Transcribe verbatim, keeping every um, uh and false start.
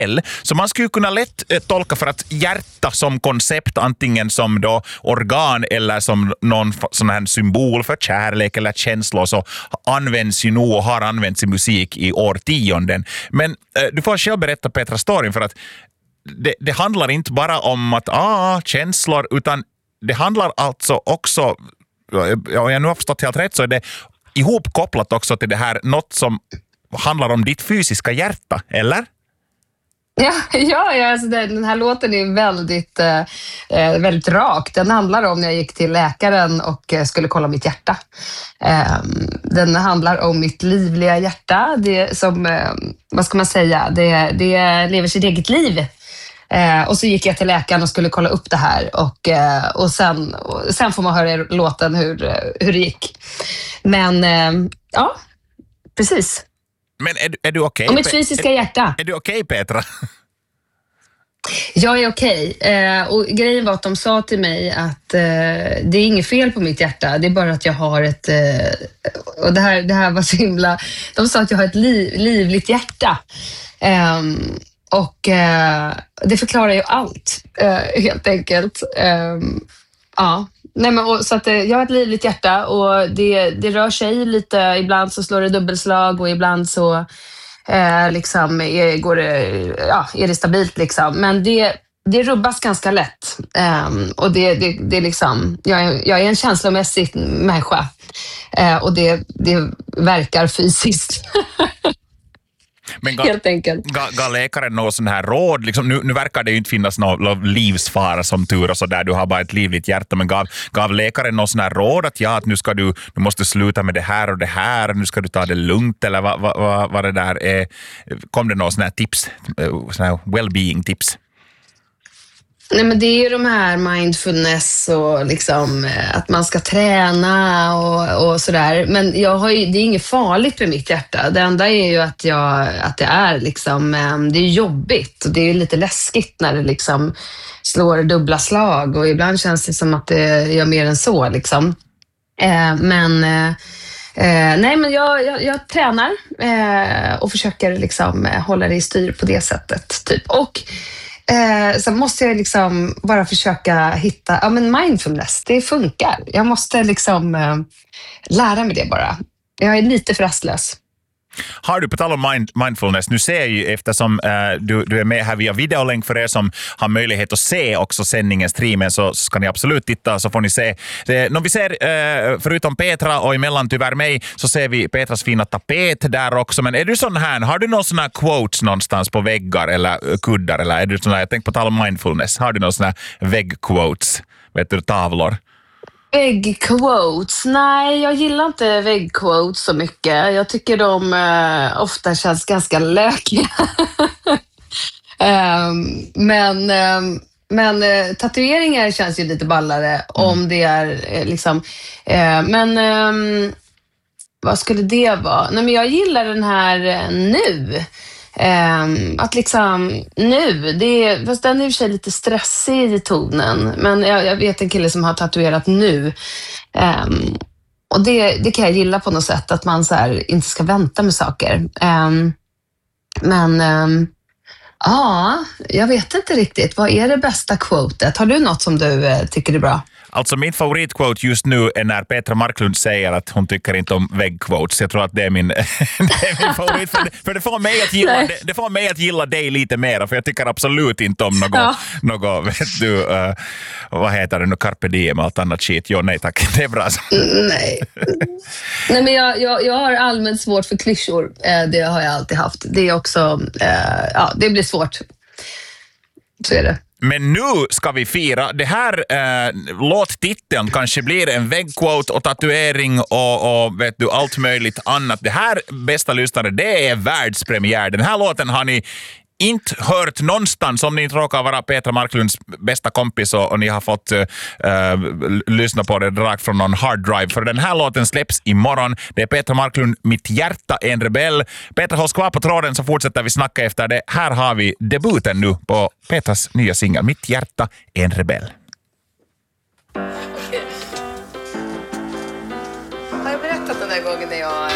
rebell. Så man skulle kunna lätt eh, tolka för att hjärta som koncept antingen som då organ eller som någon sån här symbol för kärlek eller känslor så används ju nog och har använts i musik i årtionden. Men eh, du får själv berätta Petra storyn för att det, det handlar inte bara om att ah, känslor utan det handlar alltså också, om jag nu har förstått helt rätt så är det ihopkopplat också till det här något som handlar om ditt fysiska hjärta, eller? Ja, ja, ja alltså den här låten är väldigt, eh, väldigt rak. Den handlar om när jag gick till läkaren och skulle kolla mitt hjärta. Eh, den handlar om mitt livliga hjärta. Det som, eh, vad ska man säga, det, det lever sitt eget liv. Eh, och så gick jag till läkaren och skulle kolla upp det här och, eh, och, sen, och sen får man höra i låten hur, hur det gick. Men eh, ja, precis. Men är, är du okej? Och mitt fysiska är, hjärta. Är du okej, Petra? Jag är okej. Eh, och grejen var att de sa till mig att eh, det är inget fel på mitt hjärta. Det är bara att jag har ett... Eh, och det här, det här var så himla... De sa att jag har ett liv, livligt hjärta. Eh, och eh, det förklarar ju allt, eh, helt enkelt. Eh, ja. Nej, men, och, så att, jag har ett livligt hjärta och det, det rör sig lite. Ibland så slår det dubbelslag och ibland så eh, liksom, är, går det, ja, är det stabilt. Liksom. Men det, det rubbas ganska lätt. Eh, och det, det, det är liksom, jag, är, jag är en känslomässig människa eh, och det, det verkar fysiskt. Men ga, helt enkelt. Ga, gav läkaren någon sån här råd? Liksom, nu, nu verkar det ju inte finnas någon livsfara som tur och så där. Du har bara ett livligt hjärta. Men gav, gav läkaren någon sån här råd att ja, att nu ska du, du måste sluta med det här och det här. Nu ska du ta det lugnt eller vad va, va, va det där är. Kom det någon sån här tips? Sån här well-being tips? Nej, men det är ju de här mindfulness och liksom att man ska träna och, och sådär. Men jag har ju, det är inget farligt med mitt hjärta. Det enda är ju att, jag, att det är liksom, det är jobbigt och det är lite läskigt när det liksom slår dubbla slag och ibland känns det som att det gör mer än så liksom. Eh, men eh, nej, men jag, jag, jag tränar eh, och försöker liksom hålla det i styr på det sättet typ. Och Eh, så måste jag liksom bara försöka hitta, ja men mindfulness, det funkar. Jag måste liksom eh, lära mig det bara. Jag är lite för rastlös. Har du på tal om mind, mindfulness, nu ser jag ju eftersom äh, du, du är med här via videolänk för er som har möjlighet att se också sändningen, streamen, så ska ni absolut titta så får ni se. Det, när vi ser, äh, förutom Petra och emellan tyvärr mig, så ser vi Petras fina tapet där också. Men är du sån här, har du någon sån här quotes någonstans på väggar eller kuddar? Eller är du sån här, jag tänker på tal om mindfulness, har du någon sån här väggquotes, vet du, tavlor? Väggquotes? Nej, jag gillar inte väggquotes så mycket. Jag tycker de eh, ofta känns ganska lökiga. um, men um, men uh, tatueringar känns ju lite ballare mm. om det är uh, liksom... Uh, men um, vad skulle det vara? Nej, men jag gillar den här uh, nu. Um, att liksom nu, det är, fast den är i och för sig lite stressig i tonen, men jag, jag vet en kille som har tatuerat nu um, och det, det kan jag gilla på något sätt, att man så här inte ska vänta med saker. Um, men um, ja, jag vet inte riktigt, vad är det bästa quotet? Har du något som du uh, tycker är bra? Alltså min favoritquote just nu är när Petra Marklund säger att hon tycker inte om väggquotes. Jag tror att det är min, det är min favorit. För det, för det, får mig att gilla, det, det får mig att gilla dig lite mer. För jag tycker absolut inte om något, ja. något vet du, uh, vad heter det nu, carpe diem och allt annat skit. Jo, nej tack, det är bra. Mm, nej. nej, men jag, jag, jag har allmänt svårt för klyschor. Det har jag alltid haft. Det är också, uh, ja, det blir svårt. Så är det. Men nu ska vi fira. Det här äh, låttiteln kanske blir en väggquote och tatuering och, och vet du, allt möjligt annat. Det här, bästa lyssnare, det är världspremiär. Den här låten har ni inte hört någonstans om ni inte råkar vara Petra Marklunds bästa kompis och, och ni har fått uh, lyssna på det rakt från någon hard drive. För den här låten släpps imorgon. Det är Petra Marklund, Mitt hjärta är en rebell. Petra, håll kvar på tråden så fortsätter vi snacka efter det. Här har vi debuten nu på Petras nya singel, Mitt hjärta är en rebell. Har jag berättat den där gången när jag